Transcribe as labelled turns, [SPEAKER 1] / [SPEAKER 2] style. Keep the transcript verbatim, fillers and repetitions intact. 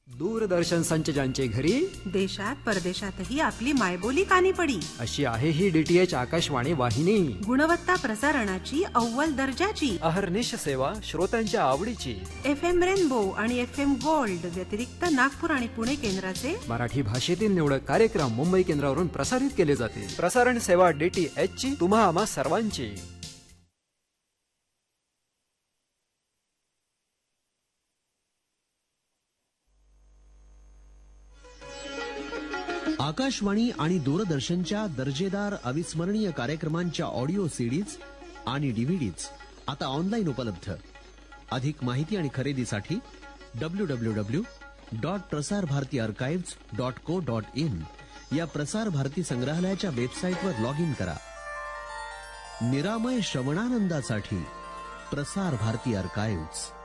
[SPEAKER 1] दूरदर्शन संचजांचे घरी
[SPEAKER 2] देशात परदेशातही आपली मायबोली कानी पडी
[SPEAKER 1] अशी आहे ही डीटीएच आकाशवाणी वाहिनी.
[SPEAKER 2] गुणवत्ता प्रसारणाची अव्वल दर्जाची,
[SPEAKER 1] अहर्निश सेवा श्रोत्यांच्या आवडीची.
[SPEAKER 2] एफ एम रेनबो आणि एफ एम गोल्ड व्यतिरिक्त नागपूर आणि पुणे केंद्राचे
[SPEAKER 1] मराठी भाषेतील निवडक कार्यक्रम मुंबई केंद्रावरून प्रसारित केले जातील. प्रसारण सेवा डीटीएच ची तुम्हा आम्हा सर्वांची.
[SPEAKER 3] आकाशवाणी आणि दूरदर्शनच्या दर्जेदार अविस्मरणीय कार्यक्रमांच्या ऑडिओ सीडीज आणि डीव्हीडीज आता ऑनलाईन उपलब्ध. अधिक माहिती आणि खरेदीसाठी W W W dot Prasar Bharati अर्काइव्ह dot co dot in या प्रसार भारती संग्रहालयाच्या वेबसाईटवर लॉग इन करा. निरामय श्रवणानंदासाठी प्रसार भारती अर्काइव्ह.